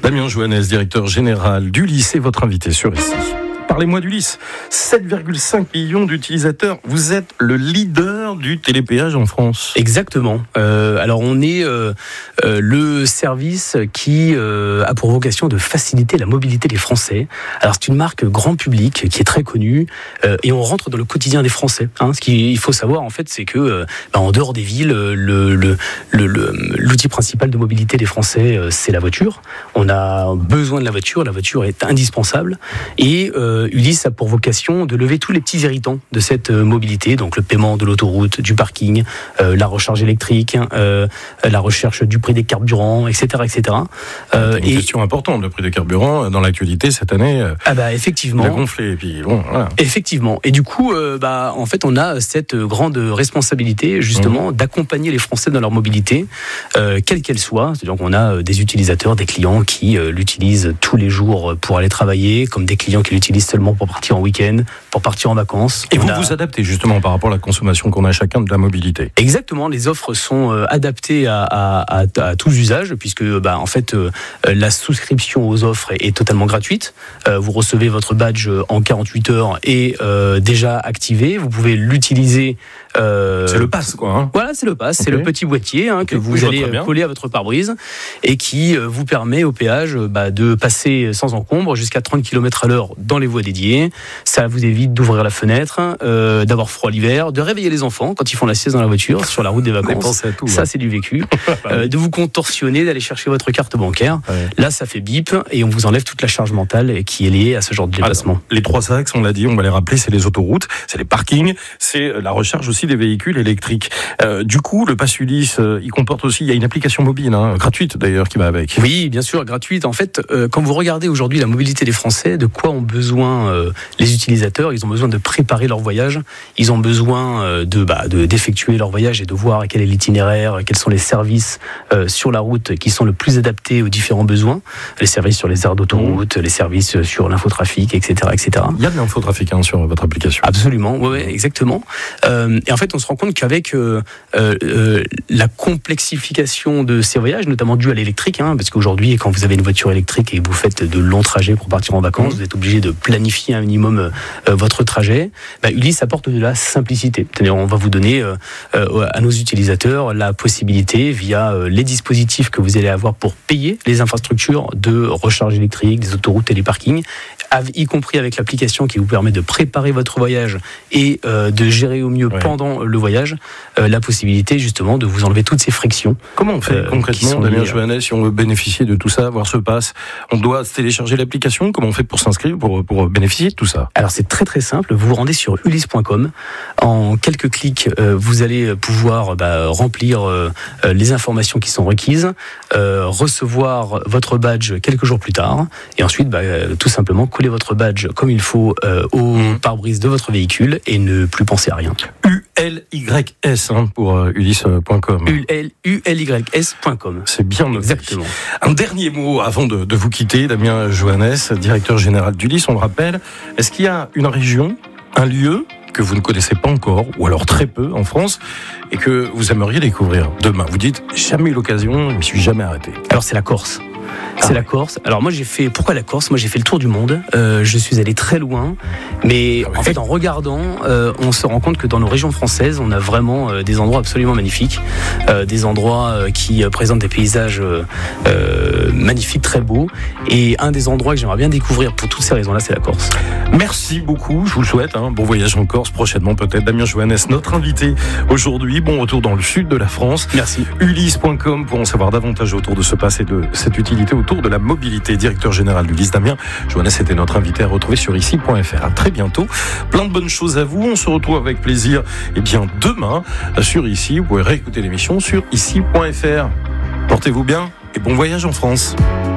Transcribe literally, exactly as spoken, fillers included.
Damien Johannes, directeur général d'Ulysse, est votre invité sur Ici. Parlez-moi d'Ulysse. sept virgule cinq millions d'utilisateurs. Vous êtes le leader du télépéage en France. Exactement. Euh, alors on est euh, euh, le service qui euh, a pour vocation de faciliter la mobilité des Français. Alors c'est une marque grand public qui est très connue euh, et on rentre dans le quotidien des Français. Hein. Ce qu'il faut savoir en fait, c'est que euh, bah, en dehors des villes, le, le, le, le, l'outil principal de mobilité des Français, euh, c'est la voiture. On a besoin de la voiture. La voiture est indispensable et euh, Ulysse a pour vocation de lever tous les petits irritants de cette euh, mobilité, donc le paiement de l'autoroute, du parking, euh, la recharge électrique, euh, la recherche du prix des carburants, et cetera, et cetera. Euh, une et question importante, le prix des carburants dans l'actualité cette année. Euh, ah bah effectivement. Il a gonflé. Et puis bon, voilà. Effectivement. Et du coup, euh, bah en fait, on a cette grande responsabilité justement mmh. d'accompagner les Français dans leur mobilité, euh, quelle qu'elle soit. Donc on a des utilisateurs, des clients qui euh, l'utilisent tous les jours pour aller travailler, comme des clients qui l'utilisent seulement pour partir en week-end, pour partir en vacances. Et on vous a... vous adaptez justement par rapport à la consommation qu'on a chacun de la mobilité. Exactement, les offres sont euh, adaptées à, à, à, à tous usages, puisque bah, en fait, euh, la souscription aux offres est, est totalement gratuite. Euh, vous recevez votre badge en quarante-huit heures et euh, déjà activé. Vous pouvez l'utiliser. Euh... C'est le pass, quoi. Hein. Voilà, c'est le pass. Okay. C'est le petit boîtier hein, que okay. vous allez coller à votre pare-brise et qui euh, vous permet au péage bah, de passer sans encombre jusqu'à trente kilomètres à l'heure dans les voies dédiées. Ça vous évite d'ouvrir la fenêtre, euh, d'avoir froid l'hiver, de réveiller les enfants quand ils font la sieste dans la voiture sur la route des vacances. À tout, ça, hein. c'est du vécu. euh, de vous contorsionner, d'aller chercher votre carte bancaire. Ouais. Là, ça fait bip et on vous enlève toute la charge mentale qui est liée à ce genre de déplacement. Alors, les trois axes, on l'a dit, on va les rappeler, c'est les autoroutes, c'est les parkings, c'est la recharge aussi des véhicules électriques. Euh, du coup, le Pass Ulysse, euh, il comporte aussi, il y a une application mobile, hein, gratuite d'ailleurs, qui va avec. Oui, bien sûr, gratuite. En fait, euh, quand vous regardez aujourd'hui la mobilité des Français, de quoi ont besoin euh, les utilisateurs? Ils ont besoin de préparer leur voyage, ils ont besoin euh, de, bah, de d'effectuer leur voyage et de voir quel est l'itinéraire, quels sont les services euh, sur la route qui sont le plus adaptés aux différents besoins, les services sur les aires d'autoroute, mmh. les services sur l'infotrafic, et cetera, et cetera. Il y a de l'infotrafic hein, sur votre application. Absolument, oui, ouais, exactement. Euh, et en fait, on se rend compte qu'avec euh, euh, la complexification de ces voyages, notamment dû à l'électrique, hein, parce qu'aujourd'hui, quand vous avez une voiture électrique et que vous faites de longs trajets pour partir en vacances, mmh. vous êtes obligé de planifier un minimum euh, votre trajet. Bah, Ulysse apporte de la simplicité. C'est-à-dire, on va vous donner euh, euh, à nos utilisateurs la possibilité, via euh, les dispositifs que vous allez avoir pour payer les infrastructures de recharge électrique, des autoroutes et des parkings, y compris avec l'application qui vous permet de préparer votre voyage et euh, de gérer au mieux ouais. pendant le voyage, euh, la possibilité justement de vous enlever toutes ces frictions. Comment on fait euh, concrètement, Damien Johannes, si on veut bénéficier de tout ça, voir ce pass? On doit télécharger l'application? Comment on fait pour s'inscrire, pour, pour bénéficier de tout ça? Alors c'est très très simple, vous vous rendez sur ulysse point com. En quelques clics, euh, vous allez pouvoir bah, remplir euh, les informations qui sont requises, euh, recevoir votre badge quelques jours plus tard, et ensuite bah, euh, tout simplement coller votre badge comme il faut euh, au mmh. pare-brise de votre véhicule et ne plus penser à rien. U L Y S hein, pour euh, ulysse point com. U L Y S point com. C'est bien noté. Exactement. Un dernier mot avant de, de vous quitter, Damien Johannes, directeur général d'Ulysse, on le rappelle. Est-ce qu'il y a une région, un lieu que vous ne connaissez pas encore, ou alors très peu en France, et que vous aimeriez découvrir demain? Vous dites, jamais eu l'occasion, je ne me suis jamais arrêté. Alors c'est la Corse. C'est ah. la Corse. Alors moi j'ai fait, pourquoi la Corse? Moi j'ai fait le tour du monde, euh, je suis allé très loin, mais ah ouais. en fait en regardant, euh, on se rend compte que dans nos régions françaises, on a vraiment euh, des endroits absolument magnifiques, euh, des endroits euh, qui euh, présentent des paysages euh, euh, magnifiques, très beaux, et un des endroits que j'aimerais bien découvrir pour toutes ces raisons-là, c'est la Corse. Merci beaucoup, je vous le souhaite, hein, bon voyage en Corse prochainement peut-être. Damien Johannes, notre invité aujourd'hui, bon retour dans le sud de la France. Merci. ulysse point com pour en savoir davantage autour de ce pass et de cette utilité autour de la mobilité. Directeur général d'Ulysse, Damien Johannes était notre invité à retrouver sur ici point f r. À très bientôt. Plein de bonnes choses à vous. On se retrouve avec plaisir et bien demain sur Ici. Vous pouvez réécouter l'émission sur ici point f r. Portez-vous bien et bon voyage en France.